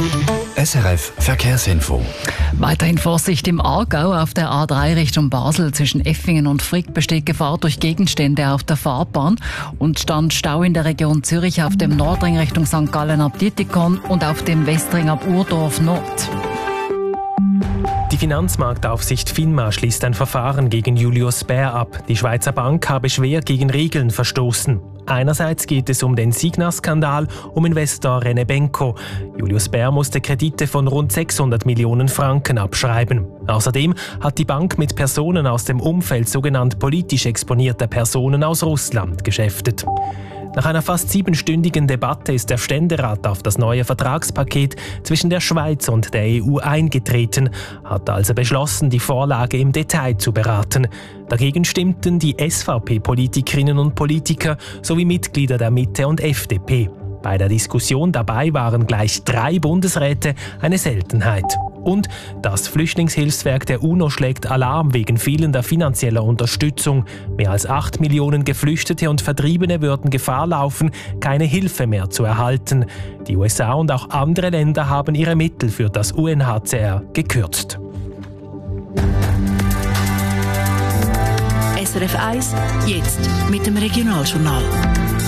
SRF Verkehrsinfo. Weiterhin Vorsicht im Aargau. Auf der A3 Richtung Basel zwischen Effingen und Frick besteht Gefahr durch Gegenstände auf der Fahrbahn und stand Stau in der Region Zürich auf dem Nordring Richtung St. Gallen ab Dietikon und auf dem Westring ab Urdorf Nord. Die Finanzmarktaufsicht FINMA schließt ein Verfahren gegen Julius Baer ab. Die Schweizer Bank habe schwer gegen Regeln verstoßen. Einerseits geht es um den Signa-Skandal um Investor René Benko. Julius Baer musste Kredite von rund 600 Millionen Franken abschreiben. Außerdem hat die Bank mit Personen aus dem Umfeld sogenannt politisch exponierter Personen aus Russland geschäftet. Nach einer fast 7-stündigen Debatte ist der Ständerat auf das neue Vertragspaket zwischen der Schweiz und der EU eingetreten, hat also beschlossen, die Vorlage im Detail zu beraten. Dagegen stimmten die SVP-Politikerinnen und Politiker sowie Mitglieder der Mitte und FDP. Bei der Diskussion dabei waren gleich 3 Bundesräte, eine Seltenheit. Und das Flüchtlingshilfswerk der UNO schlägt Alarm wegen fehlender finanzieller Unterstützung. Mehr als 8 Millionen Geflüchtete und Vertriebene würden Gefahr laufen, keine Hilfe mehr zu erhalten. Die USA und auch andere Länder haben ihre Mittel für das UNHCR gekürzt. SRF 1, jetzt mit dem Regionaljournal.